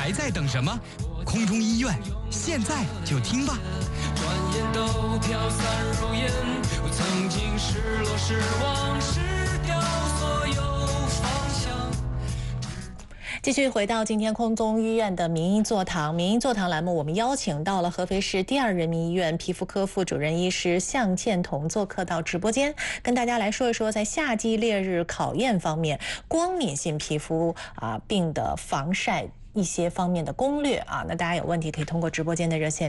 还在等什么？空中医院现在就听吧。 转眼都飘散如烟，我曾经失落失望失掉所有方向。 继续回到今天空中医院的名医座堂，名医座堂栏目，我们邀请到了合肥市第二人民医院皮肤科副主任医师向建彤做客到直播间，跟大家来说一说在夏季烈日考验方面，光敏性皮肤病的防晒一些方面的攻略啊，那大家有问题可以通过直播间的热线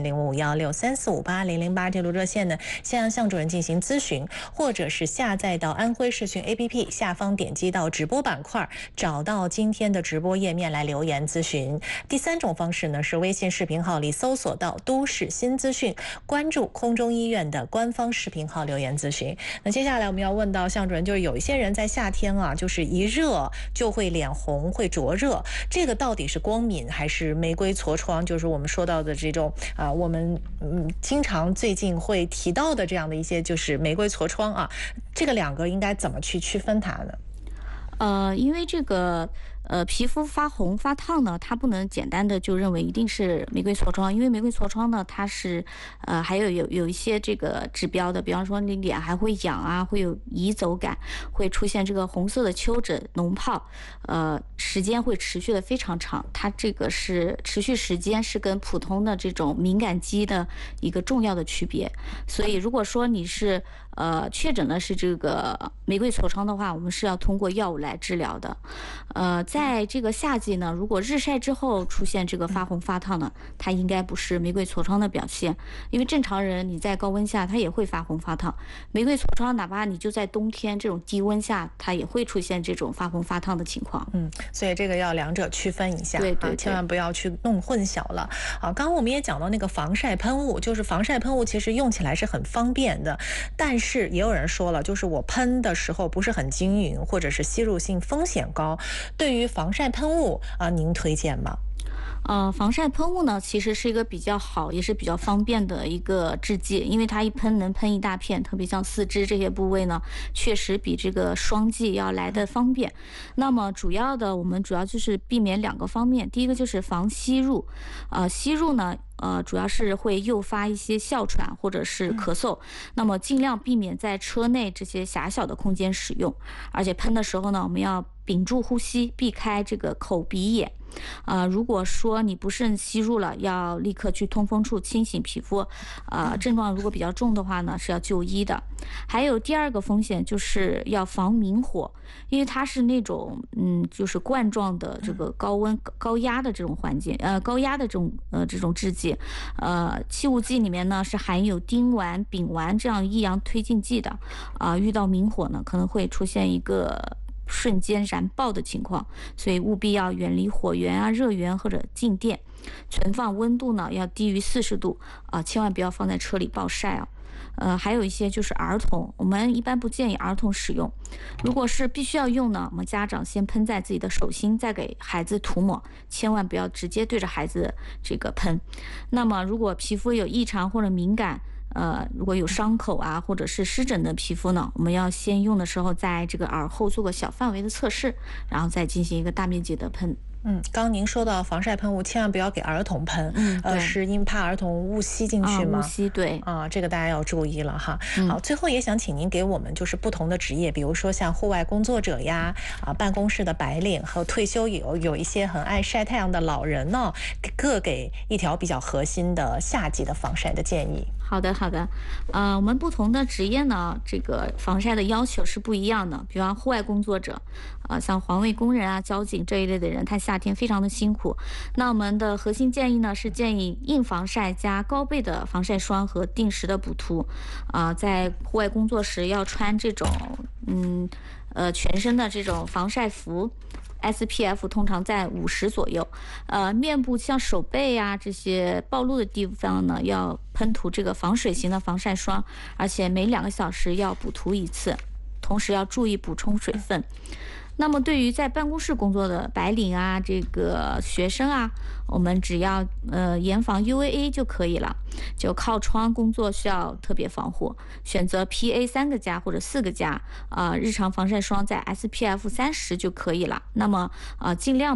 055163458008这路热线呢，向向主任进行咨询，或者是下载到安徽视讯 APP 下方点击到直播板块，找到今天的直播页面来留言咨询。第三种方式呢是微信视频号里搜索到都市新资讯，关注空中医院的官方视频号留言咨询。那接下来我们要问到向主任，就是有一些人在夏天就是一热就会脸红会灼热，这个到底是光敏还是玫瑰痤疮，就是我们说到的这种我们经常最近会提到的这样的一些就是玫瑰痤疮这个两个应该怎么去区分它呢？ 因为这个皮肤发红发烫呢，它不能简单的就认为一定是玫瑰痤疮，因为玫瑰痤疮呢，它是还有一些这个指标的，比方说你脸还会痒会有移走感，会出现这个红色的丘疹脓疱，时间会持续的非常长，它这个是持续时间是跟普通的这种敏感肌的一个重要的区别，所以如果说你是确诊了是这个玫瑰痤疮的话，我们是要通过药物来治疗的。在这个夏季呢，如果日晒之后出现这个发红发烫呢，它应该不是玫瑰痤疮的表现，因为正常人你在高温下它也会发红发烫，玫瑰痤疮哪怕你就在冬天这种低温下，它也会出现这种发红发烫的情况。 所以这个要两者区分一下， 对， 千万不要去弄混淆了。刚刚我们也讲到那个防晒喷雾，就是防晒喷雾其实用起来是很方便的，但是也有人说了，就是我喷的时候不是很均匀，或者是吸入性风险高，对于防晒喷雾您推荐吗？ 防晒喷雾呢，其实是一个比较好也是比较方便的一个制剂，因为它一喷能喷一大片，特别像四肢这些部位呢，确实比这个霜剂要来的方便。那么我们主要就是避免两个方面，第一个就是防吸入，吸入呢主要是会诱发一些哮喘或者是咳嗽，那么尽量避免在车内这些狭小的空间使用，而且喷的时候呢，我们要屏住呼吸，避开这个口鼻眼。如果说你不慎吸入了，要立刻去通风处清洗皮肤，症状如果比较重的话呢，是要就医的。还有第二个风险就是要防明火，因为它是那种就是冠状的这个高温高压的这种环境，高压的这种制剂，气雾剂里面呢是含有丁烷、丙烷这样易阳推进剂的，遇到明火呢可能会出现一个瞬间燃爆的情况，所以务必要远离火源热源或者静电，存放温度呢要低于40度千万不要放在车里暴晒还有一些就是儿童，我们一般不建议儿童使用，如果是必须要用呢，我们家长先喷在自己的手心，再给孩子涂抹，千万不要直接对着孩子这个喷。那么如果皮肤有异常或者敏感，如果有伤口或者是湿疹的皮肤呢，我们要先用的时候在这个耳后做个小范围的测试，然后再进行一个大面积的喷。 刚您说到防晒喷雾千万不要给儿童喷，是因为怕儿童误吸进去吗？ 误吸，对这个大家要注意了哈。好，最后也想请您给我们就是不同的职业，比如说像户外工作者呀，办公室的白领和退休有一些很爱晒太阳的老人呢，各给一条比较核心的夏季的防晒的建议。 好的，我们不同的职业呢，这个防晒的要求是不一样的。比方户外工作者，像环卫工人交警这一类的人，他夏天非常的辛苦。那我们的核心建议呢，是建议硬防晒加高倍的防晒霜和定时的补涂。在户外工作时要穿这种全身的这种防晒服。SPF 通常在50左右，面部像手背这些暴露的地方呢，要喷涂这个防水型的防晒霜，而且每2个小时要补涂一次，同时要注意补充水分。那么对于在办公室工作的白领这个学生我们只要严防 UVA 就可以了，就靠窗工作需要特别防护，选择 PA 3个加或者4个加，日常防晒霜在 SPF 30就可以了。那么尽量不要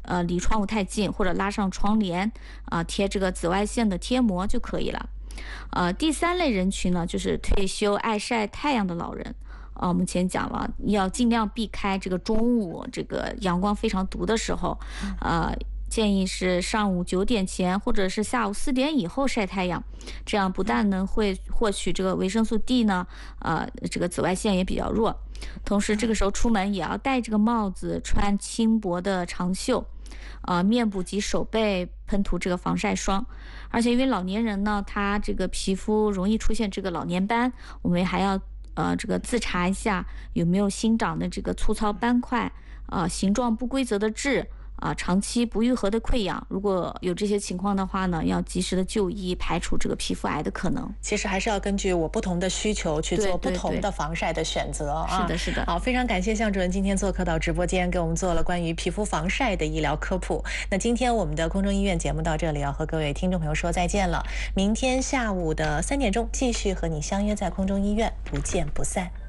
离窗户太近，或者拉上窗帘贴这个紫外线的贴膜就可以了。第3类人群呢，就是退休爱晒太阳的老人。我们前讲了，要尽量避开这个中午这个阳光非常毒的时候，建议是上午9点前或者是下午4点以后晒太阳，这样不但能会获取这个维生素 D 呢，这个紫外线也比较弱。同时这个时候出门也要戴这个帽子，穿轻薄的长袖，面部及手背喷涂这个防晒霜。而且因为老年人呢，他这个皮肤容易出现这个老年斑，我们还要这个自查一下有没有新长的这个粗糙斑块，形状不规则的痣，长期不愈合的溃疡。如果有这些情况的话呢，要及时的就医，排除这个皮肤癌的可能。 其实还是要根据我不同的需求去做不同的防晒的选择啊。 是的，是的。 好，非常感谢向主任今天做客到直播间，给我们做了关于皮肤防晒的医疗科普。那今天我们的空中医院节目到这里要和各位听众朋友说再见了。明天下午的3点钟继续和你相约在空中医院，不见不散。